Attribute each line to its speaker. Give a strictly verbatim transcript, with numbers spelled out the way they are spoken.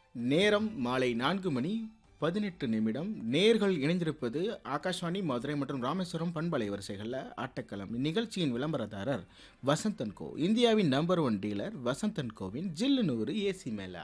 Speaker 1: நேரம் மாலை நான்கு மணி பதினெட்டு நிமிடம். நேர்கள் இணைந்திருப்பது ஆகாஷ்வாணி மதுரை மற்றும் ராமேஸ்வரம் பண்பலை வரிசைகளில் ஆட்டக்களம். இந்நிகழ்ச்சியின் விளம்பரதாரர் வசந்தன் கோ. இந்தியாவின் number one dealer Vasanthan CoWIN ஜில்லு நூறு ஏசி மேலா.